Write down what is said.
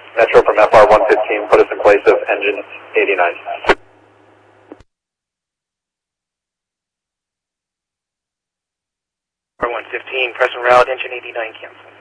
Metro from FR115, put us in place of engine 89. FR115, press and route, engine 89 cancel.